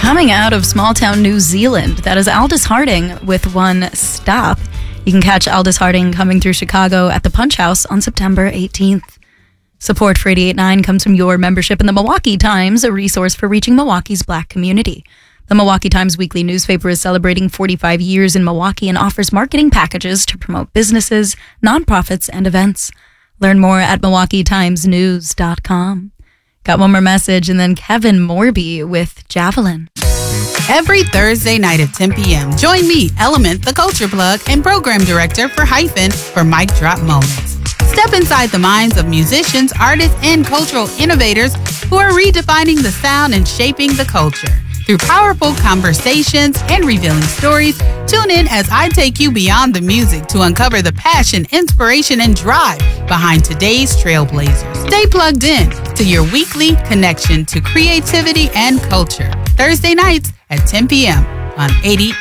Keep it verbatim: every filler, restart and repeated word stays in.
coming out of small town New Zealand. That is Aldous Harding with One Stop. You can catch Aldous Harding coming through Chicago at the Punch House on September eighteenth. Support for eighty-eight point nine comes from your membership in the Milwaukee Times, a resource for reaching Milwaukee's Black community. The Milwaukee Times weekly newspaper is celebrating forty-five years in Milwaukee and offers marketing packages to promote businesses, nonprofits, and events. Learn more at milwaukee times news dot com. Got one more message, and then Kevin Morby with Javelin. Every Thursday night at ten p.m., join me, Element, the culture plug, and program director for Hyphen for Mic Drop Moments. Step inside the minds of musicians, artists, and cultural innovators who are redefining the sound and shaping the culture. Through powerful conversations and revealing stories, tune in as I take you beyond the music to uncover the passion, inspiration, and drive behind today's trailblazers. Stay plugged in to your weekly connection to creativity and culture. Thursday nights at ten p.m. on eighty